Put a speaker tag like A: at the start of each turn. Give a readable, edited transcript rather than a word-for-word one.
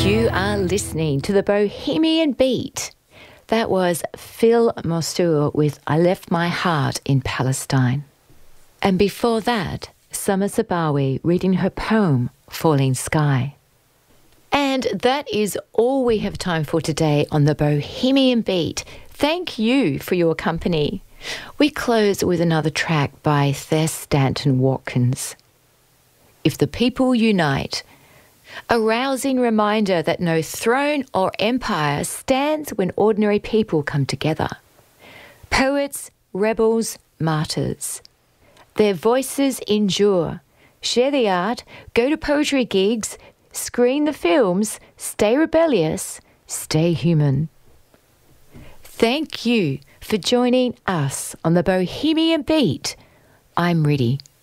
A: You are listening to the Bohemian Beat. That was Phil Mostur with I Left My Heart in Palestine. And before that, Summer Sabawi reading her poem, Falling Sky. And that is all we have time for today on the Bohemian Beat. Thank you for your company. We close with another track by Thess Stanton Watkins. If the People Unite, a rousing reminder that no throne or empire stands when ordinary people come together. Poets, rebels, martyrs. Their voices endure. Share the art, go to poetry gigs, screen the films, stay rebellious, stay human. Thank you for joining us on the Bohemian Beat. I'm ready.